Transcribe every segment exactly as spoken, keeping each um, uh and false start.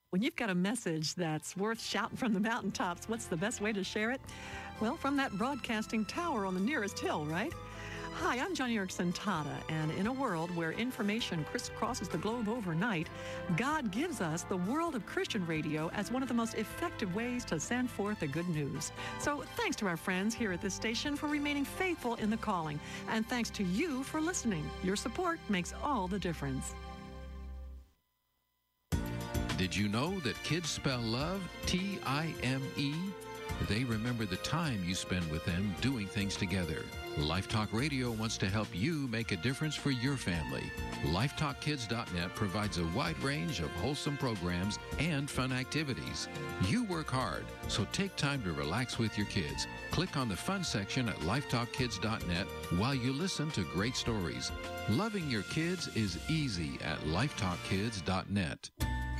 When you've got a message that's worth shouting from the mountaintops, what's the best way to share it? Well, from that broadcasting tower on the nearest hill, right? Hi, I'm Joni Eareckson Tada, and in a world where information crisscrosses the globe overnight, God gives us the world of Christian radio as one of the most effective ways to send forth the good news. So thanks to our friends here at this station for remaining faithful in the calling, and thanks to you for listening. Your support makes all the difference. Did you know that kids spell love T I M E? They remember the time you spend with them doing things together. Lifetalk Radio wants to help you make a difference for your family. Lifetalk Kids dot net provides a wide range of wholesome programs and fun activities. You work hard, so take time to relax with your kids. Click on the fun section at Lifetalk Kids dot net while you listen to great stories. Loving your kids is easy at Lifetalk Kids dot net.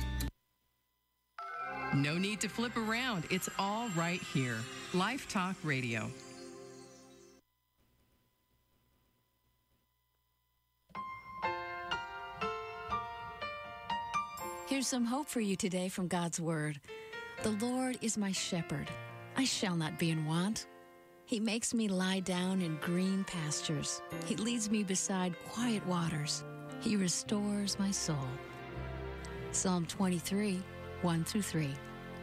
No need to flip around. It's all right here. Life Talk Radio. Here's some hope for you today from God's Word. The Lord is my shepherd. I shall not be in want. He makes me lie down in green pastures. He leads me beside quiet waters. He restores my soul. Psalm twenty-three, one through three.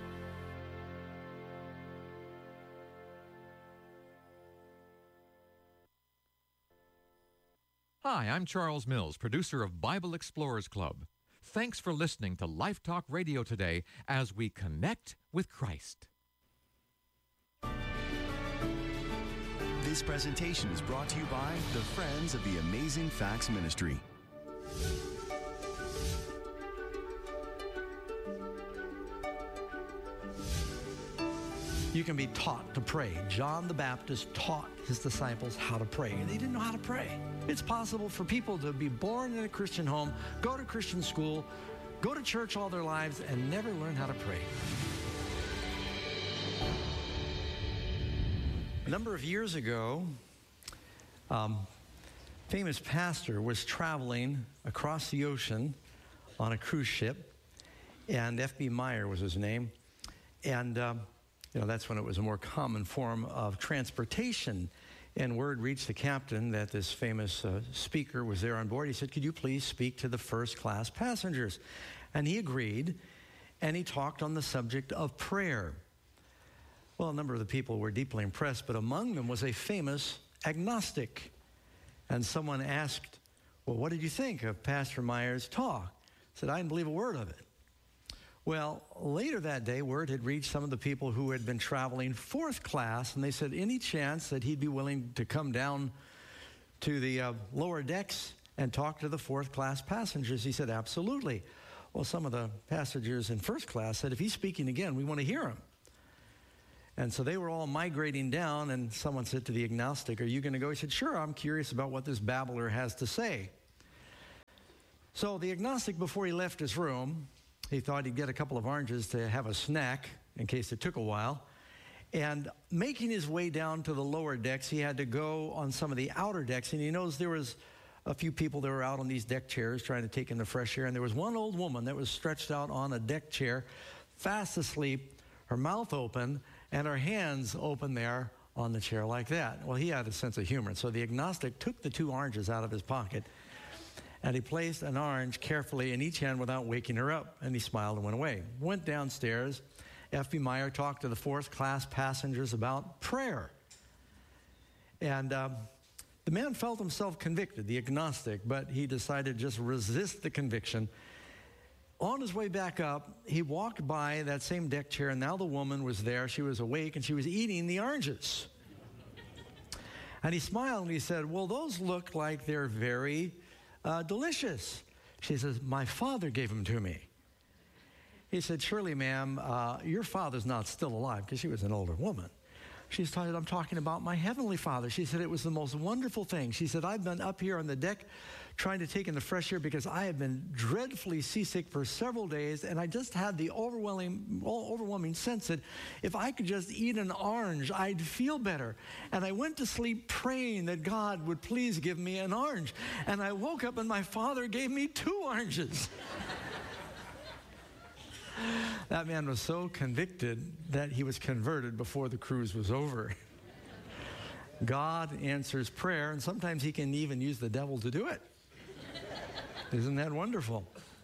Hi, I'm Charles Mills, producer of Bible Explorers Club. Thanks for listening to Life Talk Radio today as we connect with Christ. This presentation is brought to you by the Friends of the Amazing Facts Ministry. You can be taught to pray. John the Baptist taught his disciples how to pray, and they didn't know how to pray. It's possible for people to be born in a Christian home, go to Christian school, go to church all their lives, and never learn how to pray. A number of years ago, um, a famous pastor was traveling across the ocean on a cruise ship, and F B Meyer was his name, and um, you know, that's when it was a more common form of transportation. And word reached the captain that this famous uh, speaker was there on board. He said, could you please speak to the first class passengers? And he agreed, and he talked on the subject of prayer. Well, a number of the people were deeply impressed, but among them was a famous agnostic. And someone asked, well, what did you think of Pastor Meyer's talk? He said, I didn't believe a word of it. Well, later that day, word had reached some of the people who had been traveling fourth class, and they said, any chance that he'd be willing to come down to the uh, lower decks and talk to the fourth class passengers? He said, absolutely. Well, some of the passengers in first class said, if he's speaking again, we want to hear him. And so they were all migrating down, and someone said to the agnostic, are you going to go? He said, sure, I'm curious about what this babbler has to say. So the agnostic, before he left his room, he thought he'd get a couple of oranges to have a snack in case it took a while. And making his way down to the lower decks, he had to go on some of the outer decks. And he knows there was a few people that were out on these deck chairs trying to take in the fresh air. And there was one old woman that was stretched out on a deck chair, fast asleep, her mouth open, and her hands open there on the chair like that. Well, he had a sense of humor. So the agnostic took the two oranges out of his pocket, and he placed an orange carefully in each hand without waking her up. And he smiled and went away. Went downstairs. F B Meyer talked to the fourth class passengers about prayer. And um, the man felt himself convicted, the agnostic, but he decided to just resist the conviction. On his way back up, he walked by that same deck chair, and now the woman was there. She was awake, and she was eating the oranges. And he smiled, and he said, well, those look like they're very Uh, delicious. She says, my father gave them to me. He said, surely, ma'am, uh, your father's not still alive, because she was an older woman. She said, I'm talking about my heavenly Father. She said, it was the most wonderful thing. She said, I've been up here on the deck trying to take in the fresh air because I have been dreadfully seasick for several days, and I just had the overwhelming, overwhelming sense that if I could just eat an orange, I'd feel better. And I went to sleep praying that God would please give me an orange. And I woke up and my Father gave me two oranges. That man was so convicted that he was converted before the cruise was over. God answers prayer, and sometimes he can even use the devil to do it. Isn't that wonderful?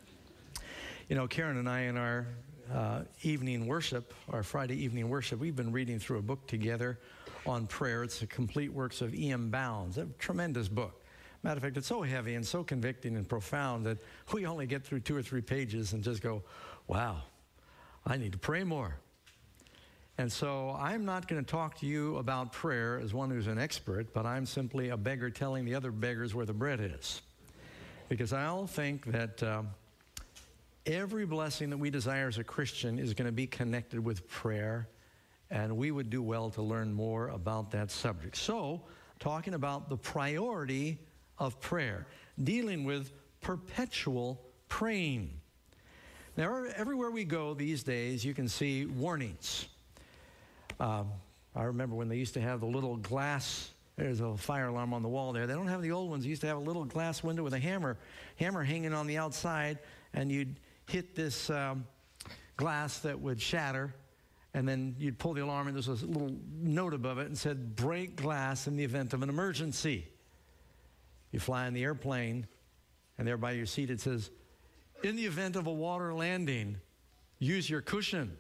You know, Karen and I in our uh, evening worship, our Friday evening worship, we've been reading through a book together on prayer. It's the Complete Works of E M Bounds, a tremendous book. Matter of fact, it's so heavy and so convicting and profound that we only get through two or three pages and just go, wow, I need to pray more. And so I'm not going to talk to you about prayer as one who's an expert, but I'm simply a beggar telling the other beggars where the bread is. Because I'll think that um, every blessing that we desire as a Christian is going to be connected with prayer, and we would do well to learn more about that subject. So, talking about the priority of prayer, dealing with perpetual praying. Now, everywhere we go these days, you can see warnings. Um, I remember when they used to have the little glass, there's a fire alarm on the wall there. They don't have the old ones. They used to have a little glass window with a hammer, hammer hanging on the outside, and you'd hit this um, glass that would shatter, and then you'd pull the alarm, and there's a little note above it and said, break glass in the event of an emergency. You fly in the airplane, and there by your seat it says, in the event of a water landing, use your cushion.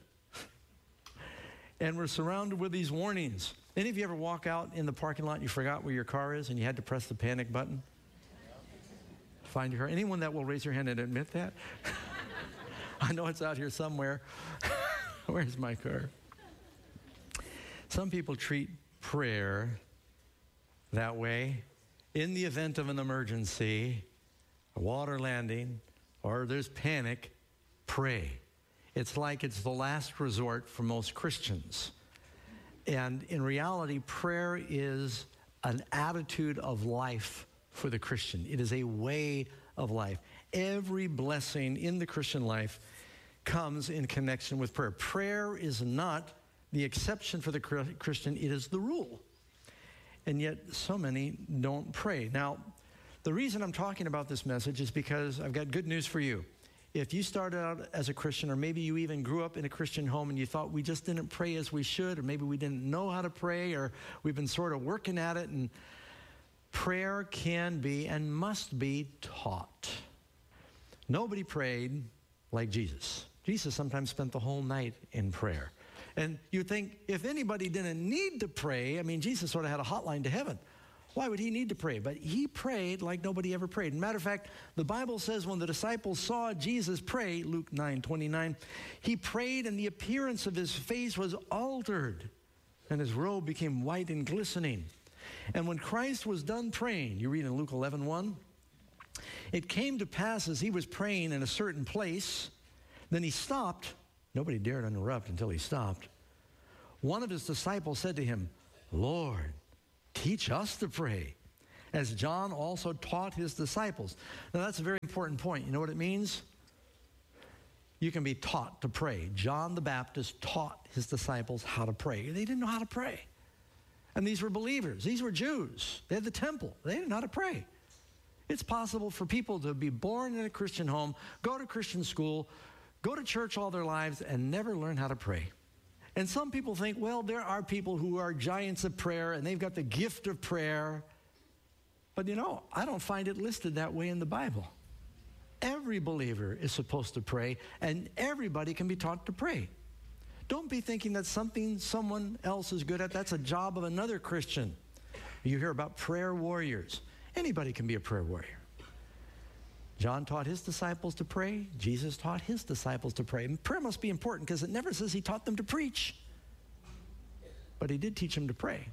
And we're surrounded with these warnings. Any of you ever walk out in the parking lot and you forgot where your car is and you had to press the panic button? Find your car. Anyone that will raise your hand and admit that? I know it's out here somewhere. Where's my car? Some people treat prayer that way. In the event of an emergency, a water landing, or there's panic, pray. It's like it's the last resort for most Christians. And in reality, prayer is an attitude of life for the Christian. It is a way of life. Every blessing in the Christian life comes in connection with prayer. Prayer is not the exception for the Christian, it is the rule. And yet, so many don't pray. Now, the reason I'm talking about this message is because I've got good news for you. If you started out as a Christian, or maybe you even grew up in a Christian home and you thought we just didn't pray as we should, or maybe we didn't know how to pray, or we've been sort of working at it, and prayer can be and must be taught. Nobody prayed like Jesus. Jesus sometimes spent the whole night in prayer. And you think, if anybody didn't need to pray, I mean, Jesus sort of had a hotline to heaven. Why would he need to pray? But he prayed like nobody ever prayed. Matter of fact, the Bible says when the disciples saw Jesus pray, Luke nine twenty-nine, he prayed and the appearance of his face was altered, and his robe became white and glistening. And when Christ was done praying, you read in Luke eleven one, it came to pass as he was praying in a certain place, then he stopped. Nobody dared interrupt until he stopped. One of his disciples said to him, Lord, teach us to pray, as John also taught his disciples. Now, that's a very important point. You know what it means? You can be taught to pray. John the Baptist taught his disciples how to pray. They didn't know how to pray. And these were believers. These were Jews. They had the temple. They didn't know how to pray. It's possible for people to be born in a Christian home, go to Christian school, go to church all their lives, and never learn how to pray. And some people think, well, there are people who are giants of prayer, and they've got the gift of prayer. But you know, I don't find it listed that way in the Bible. Every believer is supposed to pray, and everybody can be taught to pray. Don't be thinking that something someone else is good at, that's a job of another Christian. You hear about prayer warriors. Anybody can be a prayer warrior. John taught his disciples to pray. Jesus taught his disciples to pray. And prayer must be important because it never says he taught them to preach. But he did teach them to pray.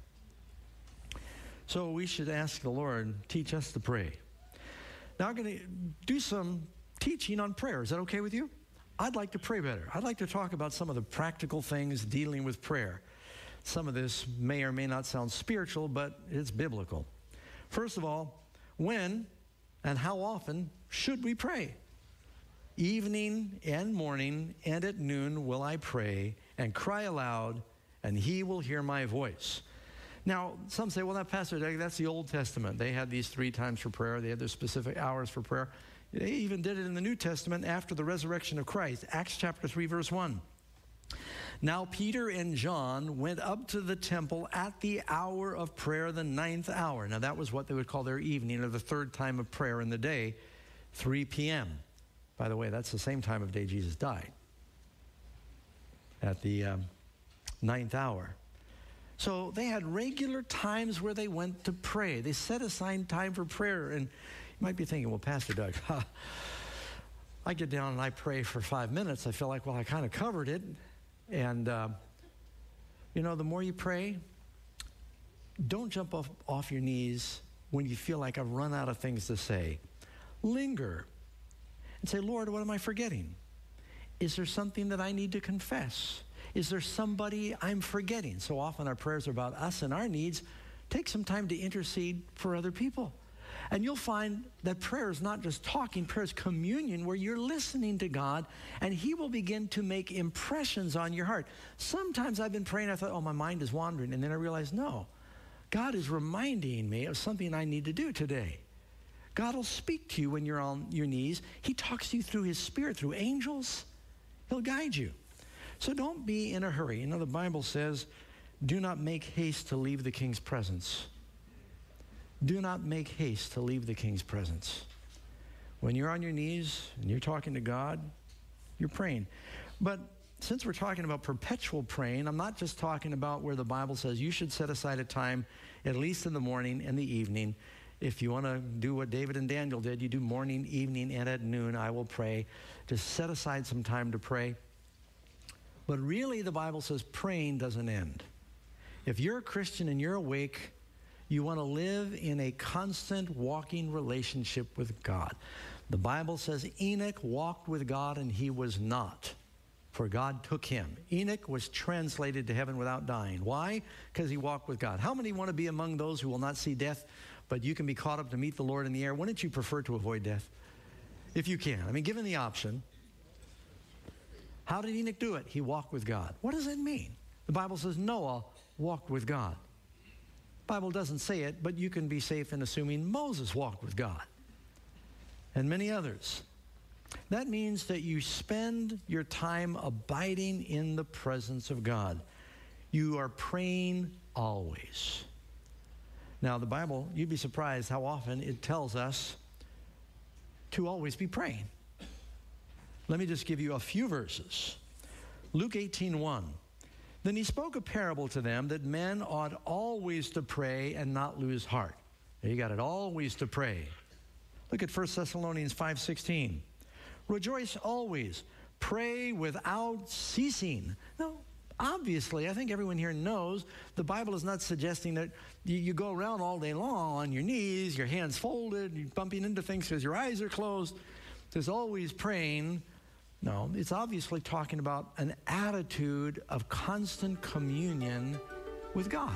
So we should ask the Lord, teach us to pray. Now I'm going to do some teaching on prayer. Is that okay with you? I'd like to pray better. I'd like to talk about some of the practical things dealing with prayer. Some of this may or may not sound spiritual, but it's biblical. First of all, when and how often should we pray? Evening and morning and at noon will I pray and cry aloud, and he will hear my voice. Now, some say, well, that Pastor Doug, that's the Old Testament. They had these three times for prayer. They had their specific hours for prayer. They even did it in the New Testament after the resurrection of Christ. Acts chapter three, verse one. Now Peter and John went up to the temple at the hour of prayer, the ninth hour. Now that was what they would call their evening, or the third time of prayer in the day, three p.m. By the way, that's the same time of day Jesus died, at the um, ninth hour. So they had regular times where they went to pray. They set aside time for prayer. And you might be thinking, well, Pastor Doug, huh, I get down and I pray for five minutes. I feel like, well, I kind of covered it. And, uh, you know, the more you pray, don't jump off, off your knees when you feel like I've run out of things to say. Linger and say, Lord, what am I forgetting? Is there something that I need to confess? Is there somebody I'm forgetting? So often our prayers are about us and our needs. Take some time to intercede for other people. And you'll find that prayer is not just talking, prayer is communion, where you're listening to God and he will begin to make impressions on your heart. Sometimes I've been praying, I thought, oh, my mind is wandering. And then I realized, no, God is reminding me of something I need to do today. God will speak to you when you're on your knees. He talks to you through his Spirit, through angels. He'll guide you. So don't be in a hurry. You know, the Bible says, do not make haste to leave the king's presence. Do not make haste to leave the king's presence. When you're on your knees and you're talking to God, you're praying. But since we're talking about perpetual praying, I'm not just talking about where the Bible says you should set aside a time, at least in the morning and the evening. If you want to do what David and Daniel did, you do morning, evening, and at noon, I will pray. Just set aside some time to pray. But really, the Bible says praying doesn't end. If you're a Christian and you're awake, you want to live in a constant walking relationship with God. The Bible says Enoch walked with God and he was not, for God took him. Enoch was translated to heaven without dying. Why? Because he walked with God. How many want to be among those who will not see death, but you can be caught up to meet the Lord in the air? Wouldn't you prefer to avoid death? If you can. I mean, given the option. How did Enoch do it? He walked with God. What does that mean? The Bible says Noah walked with God. The Bible doesn't say it, but you can be safe in assuming Moses walked with God, and many others. That means that you spend your time abiding in the presence of God. You are praying always. Now, the Bible, you'd be surprised how often it tells us to always be praying. Let me just give you a few verses. Luke eighteen one. Then he spoke a parable to them that men ought always to pray and not lose heart. There you got it, always to pray. Look at First Thessalonians five sixteen. Rejoice always, pray without ceasing. Now, obviously, I think everyone here knows the Bible is not suggesting that you, you go around all day long on your knees, your hands folded, you're bumping into things because your eyes are closed. There's always praying. No, it's obviously talking about an attitude of constant communion with God.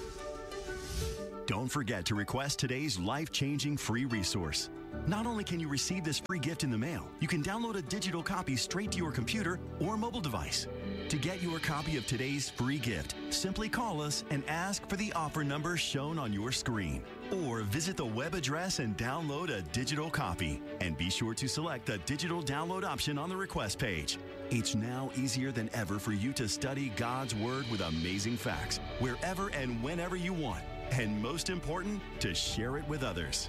Don't forget to request today's life-changing free resource. Not only can you receive this free gift in the mail, you can download a digital copy straight to your computer or mobile device. To get your copy of today's free gift, simply call us and ask for the offer number shown on your screen. Or visit the web address and download a digital copy. And be sure to select the digital download option on the request page. It's now easier than ever for you to study God's Word with amazing facts, wherever and whenever you want. And most important, to share it with others.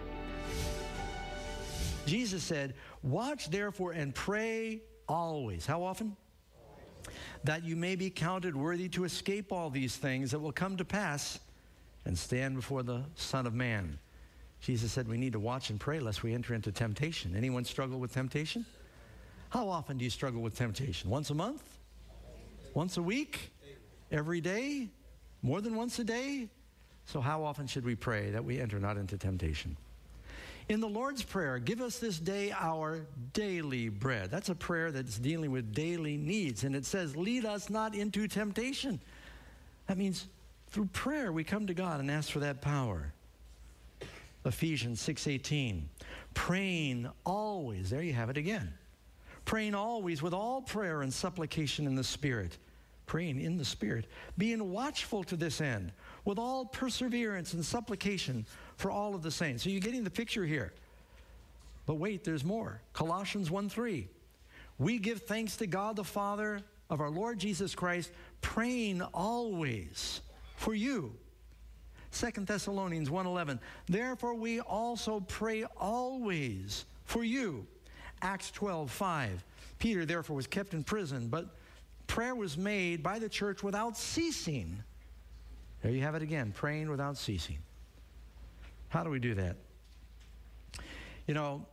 Jesus said, watch therefore and pray always. How often? That you may be counted worthy to escape all these things that will come to pass and stand before the Son of Man. Jesus said we need to watch and pray lest we enter into temptation. Anyone struggle with temptation? How often do you struggle with temptation? Once a month? Once a week? Every day? More than once a day? So how often should we pray that we enter not into temptation? In the Lord's Prayer, give us this day our daily bread. That's a prayer that's dealing with daily needs. And it says, lead us not into temptation. That means through prayer we come to God and ask for that power. Ephesians six eighteen, praying always. There you have it again. Praying always with all prayer and supplication in the Spirit. Praying in the Spirit. Being watchful to this end, with all perseverance and supplication for all of the saints. So you're getting the picture here. But wait, there's more. Colossians one three. We give thanks to God the Father of our Lord Jesus Christ, praying always for you. Second Thessalonians one eleven. Therefore we also pray always for you. Acts twelve five. Peter therefore was kept in prison, but prayer was made by the church without ceasing. There you have it again, praying without ceasing. How do we do that? You know,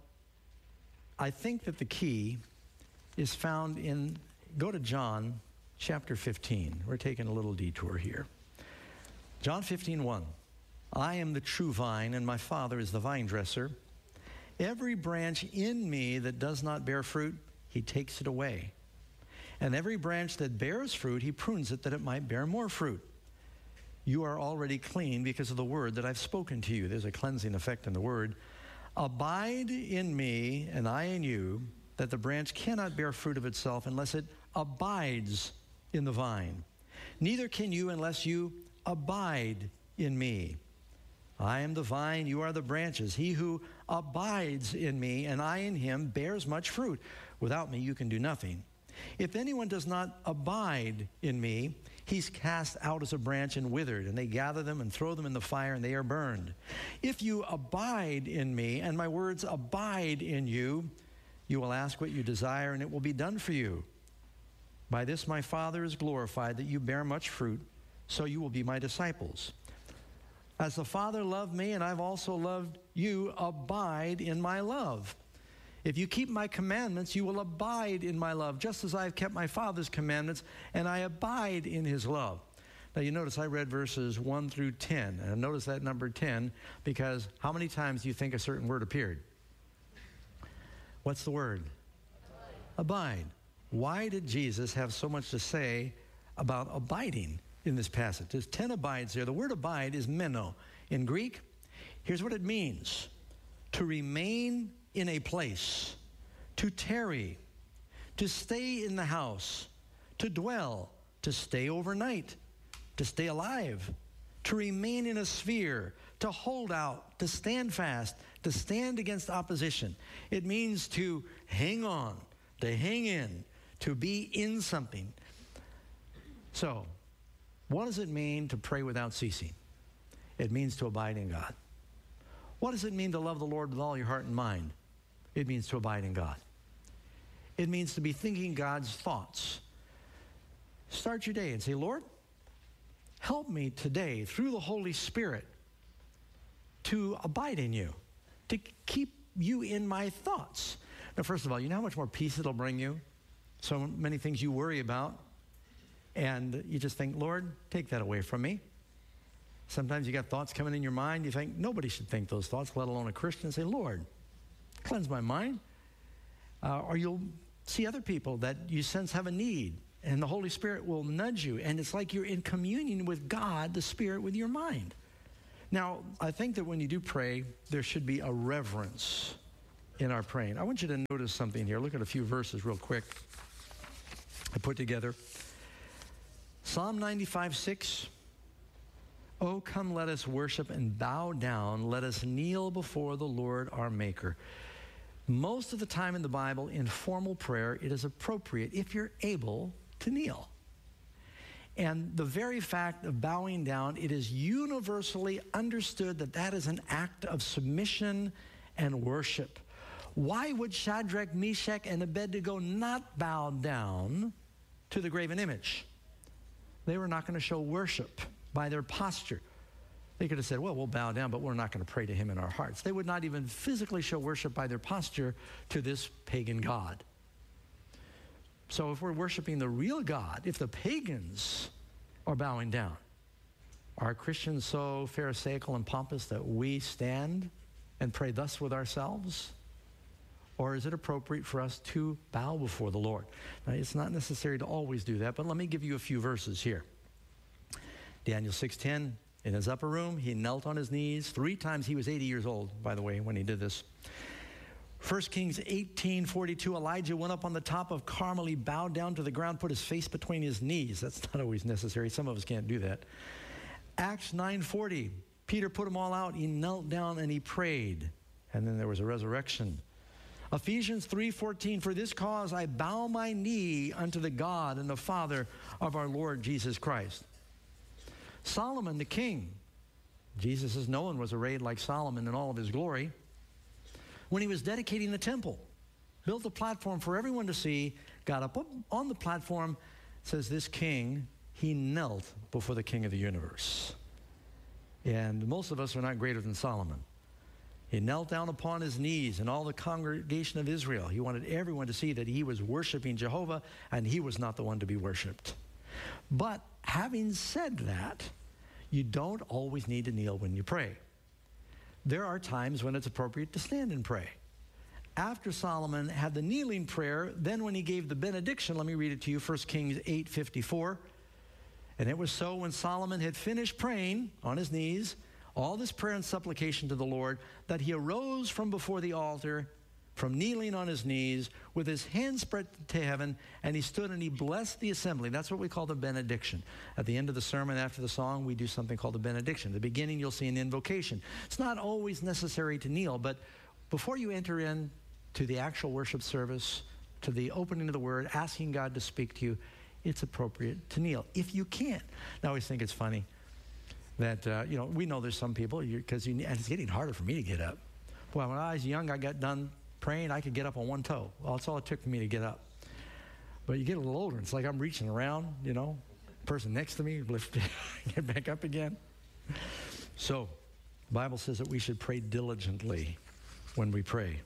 I think that the key is found in, go to John chapter fifteen. We're taking a little detour here. John fifteen one. I am the true vine, and my Father is the vine dresser. Every branch in me that does not bear fruit, he takes it away. And every branch that bears fruit, he prunes it that it might bear more fruit. You are already clean because of the word that I've spoken to you. There's a cleansing effect in the word. Abide in me, and I in you, that the branch cannot bear fruit of itself unless it abides in the vine. Neither can you unless you abide in me. I am the vine, you are the branches. He who abides in me and I in him bears much fruit. Without me you can do nothing. If anyone does not abide in me, he's cast out as a branch and withered, and they gather them and throw them in the fire, and they are burned. If you abide in me and my words abide in you, you will ask what you desire, and it will be done for you. By this my Father is glorified, that you bear much fruit, so you will be my disciples. As the Father loved me, and I've also loved you, abide in my love. If you keep my commandments, you will abide in my love, just as I have kept my Father's commandments, and I abide in his love. Now you notice I read verses one through ten, and notice that number ten, because how many times do you think a certain word appeared? What's the word? Abide. Abide. Why did Jesus have so much to say about abiding in this passage? There's ten abides there. The word abide is meno. In Greek, here's what it means. To remain in a place, to tarry, to stay in the house, to dwell, to stay overnight, to stay alive, to remain in a sphere, to hold out, to stand fast, to stand against opposition. It means to hang on, to hang in, to be in something. So, what does it mean to pray without ceasing? It means to abide in God. What does it mean to love the Lord with all your heart and mind? It means to abide in God. It means to be thinking God's thoughts. Start your day and say, Lord, help me today through the Holy Spirit to abide in you, to keep you in my thoughts. Now, first of all, you know how much more peace it'll bring you? So many things you worry about, and you just think, Lord, take that away from me. Sometimes you got thoughts coming in your mind. You think, nobody should think those thoughts, let alone a Christian. Say, Lord, cleanse my mind. Uh, or you'll see other people that you sense have a need, and the Holy Spirit will nudge you, and it's like you're in communion with God, the Spirit, with your mind. Now, I think that when you do pray, there should be a reverence in our praying. I want you to notice something here. Look at a few verses real quick I put together. Psalm ninety-five six. Oh, come, let us worship and bow down. Let us kneel before the Lord our Maker. Most of the time in the Bible, in formal prayer, it is appropriate if you're able to kneel. And the very fact of bowing down, it is universally understood that that is an act of submission and worship. Why would Shadrach, Meshach, and Abednego not bow down to the graven image? They were not going to show worship by their posture. They could have said, well, we'll bow down, but we're not going to pray to him in our hearts. They would not even physically show worship by their posture to this pagan god. So if we're worshiping the real God, if the pagans are bowing down, are Christians so pharisaical and pompous that we stand and pray thus with ourselves? Or is it appropriate for us to bow before the Lord? Now, it's not necessary to always do that, but let me give you a few verses here. Daniel six ten, in his upper room, he knelt on his knees. Three times he was eighty years old, by the way, when he did this. First Kings eighteen forty-two, Elijah went up on the top of Carmel. He bowed down to the ground, put his face between his knees. That's not always necessary. Some of us can't do that. Acts nine forty, Peter put them all out. He knelt down and he prayed. And then there was a resurrection. Ephesians three fourteen, for this cause I bow my knee unto the God and the Father of our Lord Jesus Christ. Solomon the king, Jesus says no one was arrayed like Solomon in all of his glory. When he was dedicating the temple, built a platform for everyone to see, got up on the platform, says this king, he knelt before the King of the universe. And most of us are not greater than Solomon. He knelt down upon his knees, and all the congregation of Israel, he wanted everyone to see that he was worshiping Jehovah, and he was not the one to be worshiped. But having said that, you don't always need to kneel when you pray. There are times when it's appropriate to stand and pray. After Solomon had the kneeling prayer, then when he gave the benediction, let me read it to you, First Kings eight fifty-four. And it was so when Solomon had finished praying on his knees, all this prayer and supplication to the Lord, that he arose from before the altar, from kneeling on his knees, with his hands spread to heaven, and he stood and he blessed the assembly. That's what we call the benediction. At the end of the sermon, after the song, we do something called the benediction. At the beginning, you'll see an invocation. It's not always necessary to kneel, but before you enter in to the actual worship service, to the opening of the word, asking God to speak to you, it's appropriate to kneel, if you can. Now, I always think it's funny that, uh, you know, we know there's some people, because and it's getting harder for me to get up. Boy, when I was young, I got done praying, I could get up on one toe. Well, that's all it took for me to get up. But you get a little older, it's like I'm reaching around, you know, person next to me, lift, get back up again. So, the Bible says that we should pray diligently when we pray.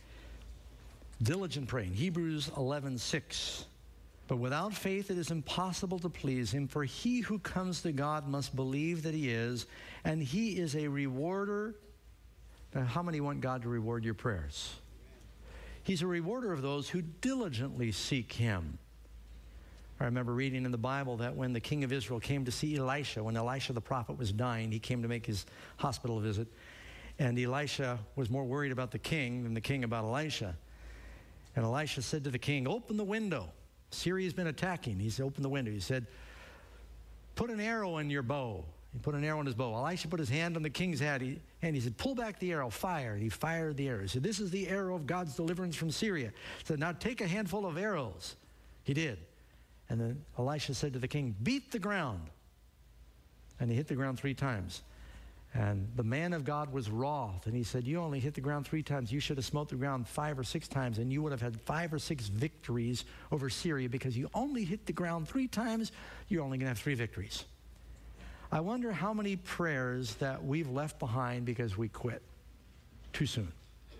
Diligent praying, Hebrews eleven six. But without faith it is impossible to please him, for he who comes to God must believe that he is, and he is a rewarder. Now, how many want God to reward your prayers? He's a rewarder of those who diligently seek him. I remember reading in the Bible that when the king of Israel came to see Elisha, when Elisha the prophet was dying, he came to make his hospital visit, and Elisha was more worried about the king than the king about Elisha. And Elisha said to the king, open the window. Syria's been attacking. He said, open the window. He said, put an arrow in your bow. He put an arrow in his bow. Elisha put his hand on the king's head, he, and he said, pull back the arrow, fire. And he fired the arrow. He said, this is the arrow of God's deliverance from Syria. He said, now take a handful of arrows. He did. And then Elisha said to the king, beat the ground. And he hit the ground three times. And the man of God was wroth, and he said, you only hit the ground three times. You should have smote the ground five or six times, and you would have had five or six victories over Syria, because you only hit the ground three times. You're only going to have three victories. I wonder how many prayers that we've left behind because we quit too soon.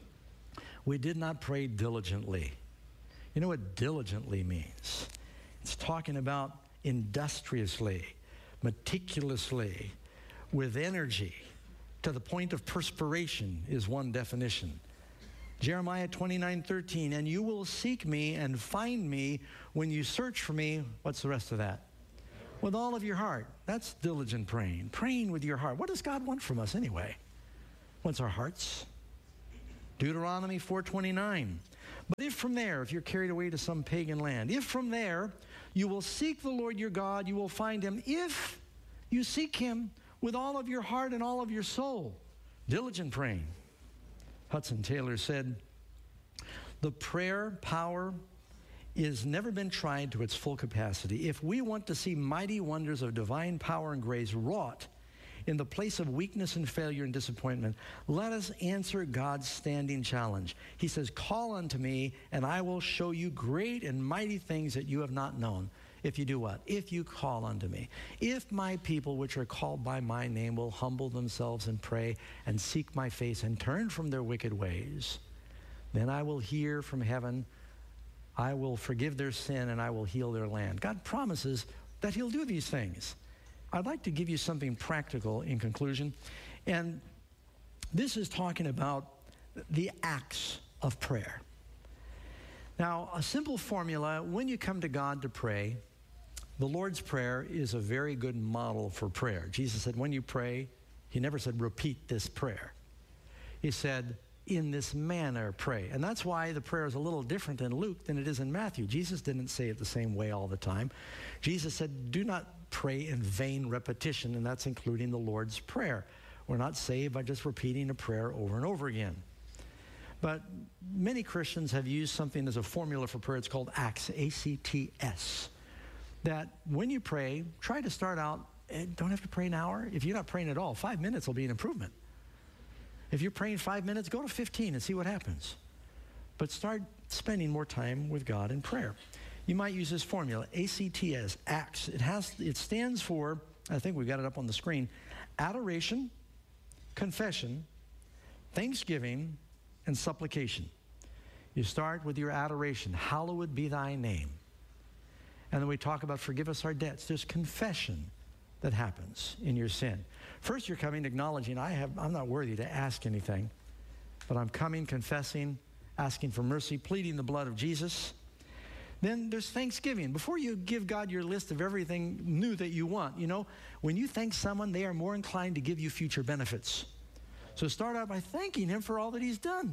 We did not pray diligently. You know what diligently means? It's talking about industriously, meticulously, with energy, to the point of perspiration is one definition. Jeremiah twenty-nine thirteen, and you will seek me and find me when you search for me. What's the rest of that? With all of your heart. That's diligent praying. Praying with your heart. What does God want from us anyway? What's our hearts? Deuteronomy four twenty-nine. But if from there, if you're carried away to some pagan land, if from there you will seek the Lord your God, you will find him if you seek him with all of your heart and all of your soul. Diligent praying. Hudson Taylor said, the prayer power is never been tried to its full capacity. If we want to see mighty wonders of divine power and grace wrought in the place of weakness and failure and disappointment, let us answer God's standing challenge. He says, call unto me, and I will show you great and mighty things that you have not known. If you do what? If you call unto me. If my people, which are called by my name, will humble themselves and pray and seek my face and turn from their wicked ways, then I will hear from heaven, I will forgive their sin, and I will heal their land. God promises that he'll do these things. I'd like to give you something practical in conclusion. And this is talking about the acts of prayer. Now, a simple formula, when you come to God to pray, the Lord's Prayer is a very good model for prayer. Jesus said, when you pray, he never said, repeat this prayer. He said, in this manner pray. And that's why the prayer is a little different in Luke than it is in Matthew. Jesus didn't say it the same way all the time. Jesus said, do not pray in vain repetition, and that's including the Lord's Prayer. We're not saved by just repeating a prayer over and over again. But many Christians have used something as a formula for prayer. It's called ACTS, A C T S. That when you pray, try to start out, and don't have to pray an hour. If you're not praying at all, five minutes will be an improvement. If you're praying five minutes, go to fifteen and see what happens. But start spending more time with God in prayer. You might use this formula, A C T S, ACTS. It has, it stands for, I think we got it up on the screen, adoration, confession, thanksgiving, and supplication. You start with your adoration. Hallowed be thy name. And then we talk about forgive us our debts. There's confession that happens in your sin. First, you're coming acknowledging, I have, I'm not worthy to ask anything, but I'm coming, confessing, asking for mercy, pleading the blood of Jesus. Then there's thanksgiving. Before you give God your list of everything new that you want, you know, when you thank someone, they are more inclined to give you future benefits. So start out by thanking him for all that he's done,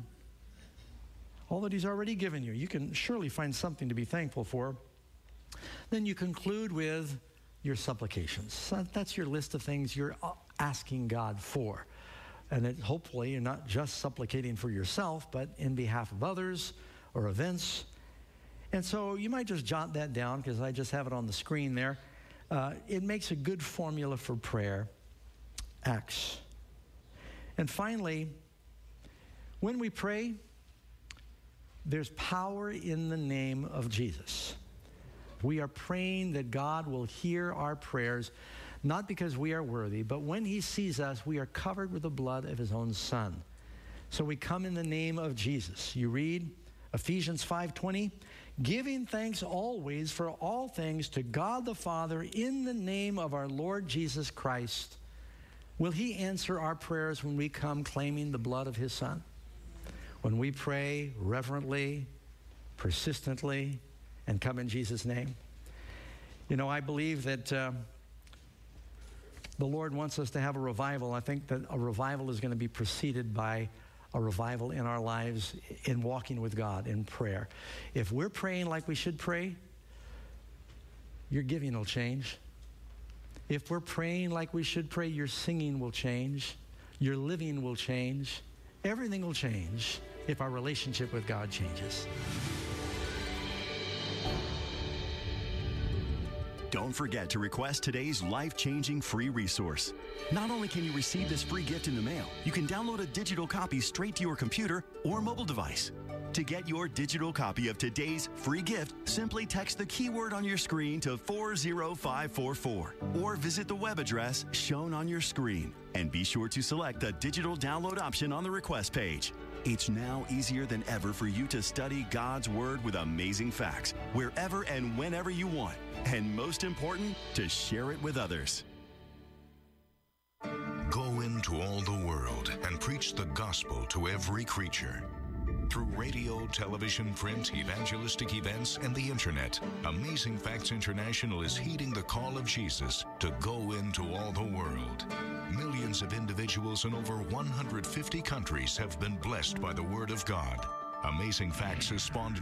all that he's already given you. You can surely find something to be thankful for. Then you conclude with your supplications. So that's your list of things you're asking God for. And it, hopefully you're not just supplicating for yourself, but in behalf of others or events. And so you might just jot that down because I just have it on the screen there. Uh, it makes a good formula for prayer. Acts. And finally, when we pray, there's power in the name of Jesus. We are praying that God will hear our prayers, not because we are worthy, but when he sees us, we are covered with the blood of his own Son. So we come in the name of Jesus. You read Ephesians five twenty, giving thanks always for all things to God the Father in the name of our Lord Jesus Christ. Will he answer our prayers when we come claiming the blood of his Son? When we pray reverently, persistently, and come in Jesus' name? You know, I believe that uh, the Lord wants us to have a revival. I think that a revival is going to be preceded by a revival in our lives in walking with God in prayer. If we're praying like we should pray, your giving will change. If we're praying like we should pray, your singing will change. Your living will change. Everything will change if our relationship with God changes. Don't forget to request today's life-changing free resource. Not only can you receive this free gift in the mail, you can download a digital copy straight to your computer or mobile device. To get your digital copy of today's free gift, simply text the keyword on your screen to four zero five four four or visit the web address shown on your screen. And be sure to select the digital download option on the request page. It's now easier than ever for you to study God's Word with amazing facts wherever and whenever you want. And most important, to share it with others. Go into all the world and preach the gospel to every creature. Through radio, television, print, evangelistic events, and the internet, Amazing Facts International is heeding the call of Jesus to go into all the world. Millions of individuals in over one hundred fifty countries have been blessed by the Word of God. Amazing Facts has spawned